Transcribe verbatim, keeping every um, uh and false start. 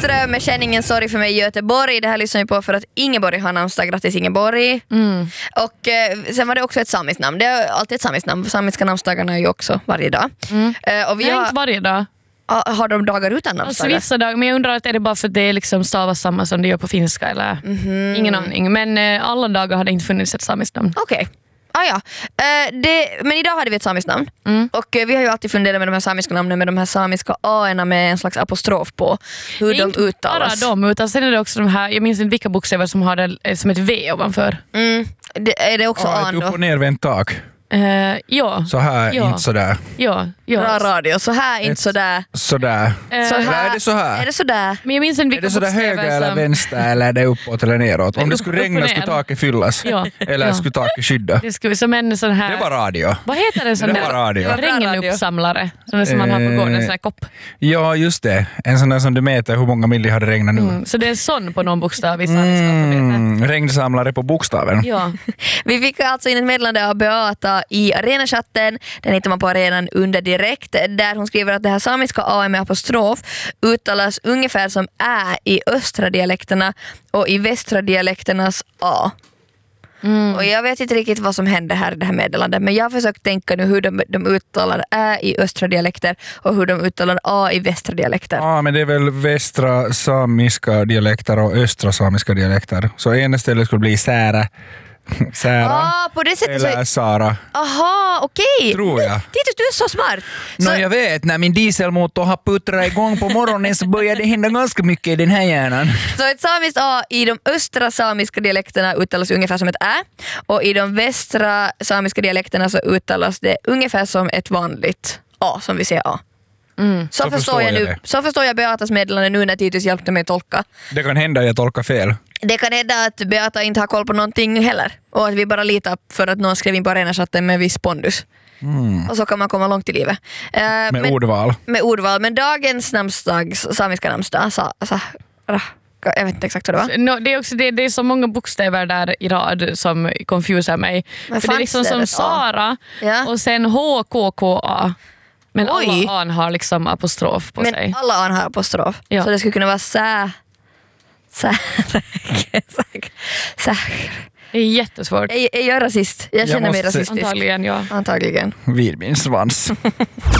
Bäckström med Känningen, sorry för mig i Göteborg. Det här lyssnar jag på för att Ingeborg har namnsdag. Grattis Ingeborg. Mm. Och eh, sen var det också ett samiskt namn. Det är alltid ett samiskt namn. Samiska namnsdagarna är ju också varje dag. Mm. Eh, och vi Nej, har, inte varje dag. har, har de dagar utan Alltså namnsdagar? vissa dagar, men jag undrar att är det bara för att det är liksom stavas samma som det gör på finska eller Mm-hmm. ingen aning. Men eh, alla dagar har det inte funnits ett samiskt namn. Okej. Okay. Ah, ja. uh, det, men idag hade vi ett samiskt namn. Mm. Och uh, vi har ju alltid funderat med de här samiska namnen med de här samiska a-erna med en slags apostrof på hur Det är de inte uttalas. bara dem, utan sen är det också de här, jag minns inte vilka bokstäver som har det eh, som ett V ovanför. Mm. Det, är det också Ja, an ett upp då? och nervänt tak. Uh, ja. Så här, Ja. inte sådär. Ja, ja. Bra radio. Så här, inte Ett- sådär. Sådär. Eh, Så Eller här. är det så här? Är det sådär? Men jag minns inte Är vilka det sådär bokstäver höger eller som... vänster eller är det uppåt eller neråt? Om det Upp- skulle upp och regna ner. skulle taket fyllas. Ja. Eller Ja. skulle taket skydda. Det skulle som en sån här... Det var radio. Vad heter en sån Det där var radio. regnuppsamlare? Som, det som man har på gården, en sån här kopp. Ja, just det. En sån där som du mäter hur många milli har det regnat nu. Mm. Så det är en sån på någon bokstav i samiska alfabetet. Mm, regnsamlare på bokstaven. Ja. Vi fick alltså in ett meddelande av Beata i arenachatten. Den hittar man på arenan under direkt. Där hon skriver att det här samiska A med apostrof uttalas ungefär som Ä i östra dialekterna och i västra dialekternas A. Mm. Och jag vet inte riktigt vad som hände här i det här meddelandet, men jag har försökt tänka nu hur de, de uttalar Ä i östra dialekter och hur de uttalar A i västra dialekter. Ja, men det är väl västra samiska dialekter och östra samiska dialekter. Så ena stället skulle bli Sära, Sära Ah, på det sättet så... eller Sara. Aha, okej. Tror jag. Titus, du är så smart. Nå, Så, jag vet, när min dieselmotor har puttrat igång på morgonen så börjar det hända ganska mycket i den här hjärnan. så ett samiskt A i de östra samiska dialekterna uttalas ungefär som ett Ä och i de västra samiska dialekterna så uttalas det ungefär som ett vanligt A, som vi ser A. Mm. Så, Så förstår förstår jag, jag nu, det. så förstår jag Beatas meddelande nu när Titus hjälpte mig tolka. Det kan hända att jag tolkar fel. Det kan hända att Beata inte har koll på någonting heller och att vi bara litar för att någon skrev in på arenachatten med viss pondus. Mm. Och så kan man komma långt i livet. Uh, Med men, ordval. med ordval. Men dagens namnsdag, samiska namnsdag, sa, sa, jag vet inte exakt vad det var. No, det, är också, det, det är så många bokstäver där i rad som confusar mig. Men För det är liksom fanns det som ett A? Sara Ja. och sen H K K A. Men Oj. alla A har liksom apostrof på Men sig. alla an har apostrof. Ja. Så det skulle kunna vara sä... Sä... Sä... Det är jättesvårt. Är, är jag rasist? Jag Jag känner mig måste- rasistisk. Antagligen, ja. Antagligen. Vid min svans.